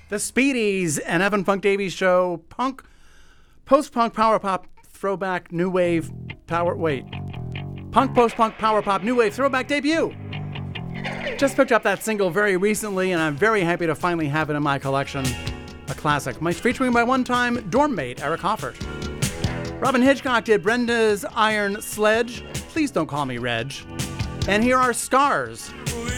The Speedies and Evan Funk Davies Show, punk, post-punk, power pop, throwback, new wave, punk, post-punk, power pop, new wave, throwback debut. Just picked up that single very recently, and I'm very happy to finally have it in my collection. A classic, featuring my one-time dorm mate, Eric Hoffert. Robin Hitchcock did Brenda's Iron Sledge, Please Don't Call Me Reg. And here are Scars.